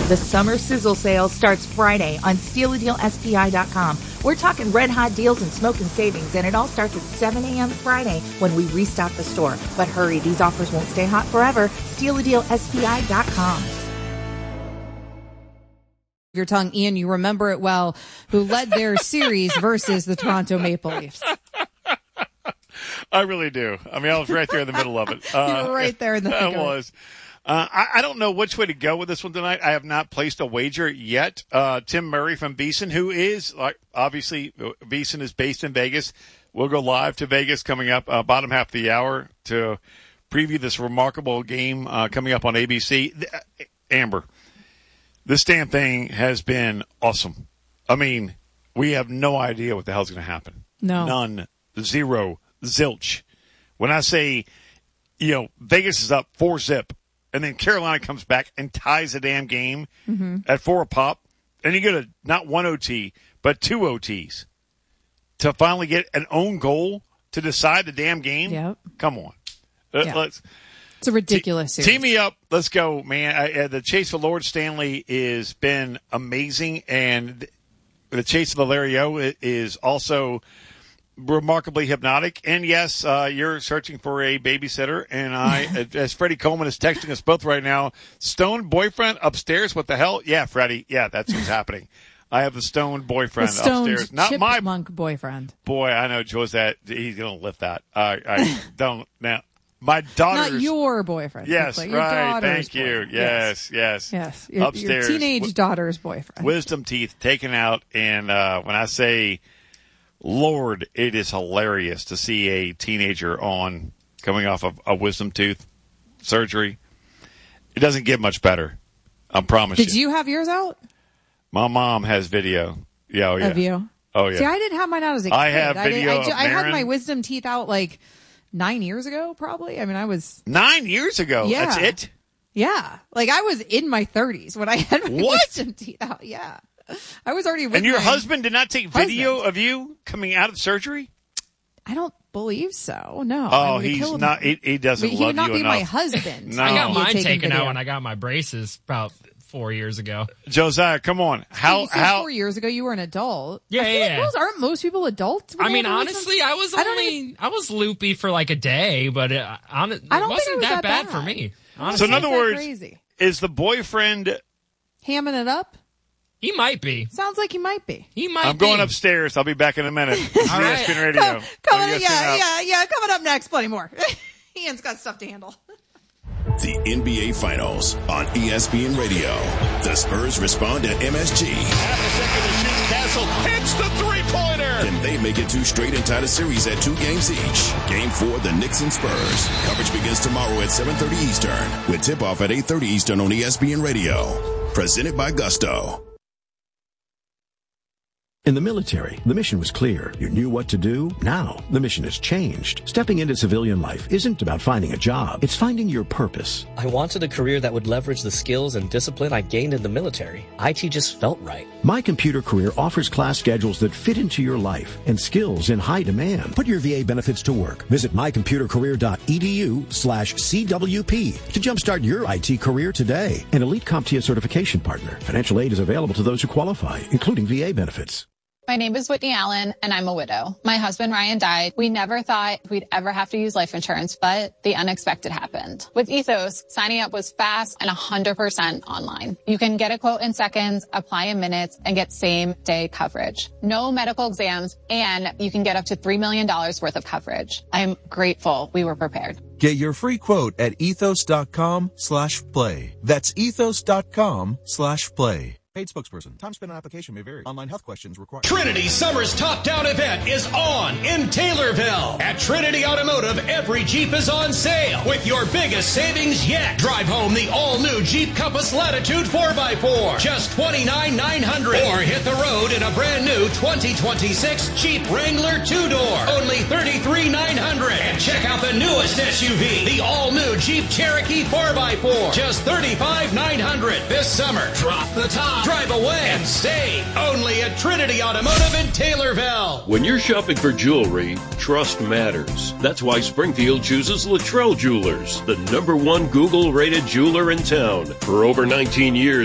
The summer sizzle sale starts Friday on StealADealSPI.com. We're talking red-hot deals and smoking savings, and it all starts at 7 a.m. Friday when we restock the store. But hurry, these offers won't stay hot forever. StealADealSPI.com. Your tongue, Ian, you remember it well, who led their series versus the Toronto Maple Leafs. I really do. I mean, I was right there in the middle of it. You were right there in the middle. I was. I don't know which way to go with this one tonight. I have not placed a wager yet. Tim Murray from Beeson, who is, obviously, Beeson is based in Vegas. We'll go live to Vegas coming up bottom half of the hour to preview this remarkable game coming up on ABC. Amber, this damn thing has been awesome. I mean, we have no idea what the hell's going to happen. No. None. Zero. Zilch. When I say, Vegas is up 4-0, and then Carolina comes back and ties the damn game at 4 a pop, and you get not one OT, but 2 OTs to finally get an own goal to decide the damn game. Yep. Come on. It's a ridiculous series. Tee me up. Let's go, man. The chase for Lord Stanley has been amazing, and the chase of the Lariat is also remarkably hypnotic. And yes, you're searching for a babysitter, and I, as Freddie Coleman is texting us both right now, stoned boyfriend upstairs. What the hell? Yeah, Freddie. Yeah, that's what's happening. I have the stoned boyfriend upstairs. Not my chipmunk boyfriend. Boy, I know Joe's that he's going to lift that. I don't now. My daughter's not your boyfriend. Yes, like your right. Thank you. Boyfriend. Yes. Your Upstairs, teenage daughter's boyfriend. Wisdom teeth taken out, and when I say Lord, it is hilarious to see a teenager coming off of a wisdom tooth surgery. It doesn't get much better. I promise you. Did you have yours out? My mom has video. Yeah, oh yeah. Of you? Oh yeah. See, I didn't have mine out as a kid. I have video. I had my wisdom teeth out like 9 years ago, probably. I mean, I was 9 years ago. Yeah. That's it. Yeah, like I was in my 30s when I had my wisdom teeth out. Yeah. I was already with And your my husband did not take video of you coming out of surgery? I don't believe so. No. Oh, he's not. He doesn't love you enough. He would not be my husband. No. I got mine taken out when I got my braces about 4 years ago. Josiah, come on. How 4 years ago you were an adult? Yeah. Like aren't most people adults? I mean, honestly, I was loopy for like a day, but it wasn't that bad for me. Honestly. So in other words, crazy. Is the boyfriend hamming it up? He might be. Sounds like he might be. I'm going upstairs. I'll be back in a minute. All right. ESPN Radio. Coming up next. Plenty more. Ian's got stuff to handle. The NBA Finals on ESPN Radio. The Spurs respond to MSG. Half a second to shoot. Castle hits the three-pointer. Can they make it 2 straight and tie the series at 2 games each? Game 4, the Knicks and Spurs. Coverage begins tomorrow at 7:30 Eastern with tip-off at 8:30 Eastern on ESPN Radio. Presented by Gusto. In the military, the mission was clear. You knew what to do. Now, the mission has changed. Stepping into civilian life isn't about finding a job. It's finding your purpose. I wanted a career that would leverage the skills and discipline I gained in the military. IT just felt right. My Computer Career offers class schedules that fit into your life and skills in high demand. Put your VA benefits to work. Visit mycomputercareer.edu/CWP to jumpstart your IT career today. An elite CompTIA certification partner. Financial aid is available to those who qualify, including VA benefits. My name is Whitney Allen, and I'm a widow. My husband, Ryan, died. We never thought we'd ever have to use life insurance, but the unexpected happened. With Ethos, signing up was fast and 100% online. You can get a quote in seconds, apply in minutes, and get same-day coverage. No medical exams, and you can get up to $3 million worth of coverage. I'm grateful we were prepared. Get your free quote at ethos.com/play. That's ethos.com/play. Paid spokesperson. Time spent on application may vary. Online health questions required. Trinity Summer's Top Down event is on in Taylorville. At Trinity Automotive, every Jeep is on sale with your biggest savings yet. Drive home the all-new Jeep Compass Latitude 4x4, just $29,900. Or hit the road in a brand new 2026 Jeep Wrangler 2-door, only $33,900. And check out the newest SUV, the all-new Jeep Cherokee 4x4, just $35,900. This summer, drop the top. Drive away and save only at Trinity Automotive in Taylorville. When you're shopping for jewelry, trust matters. That's why Springfield chooses Luttrell Jewelers, the #1 Google-rated jeweler in town. For over 19 years,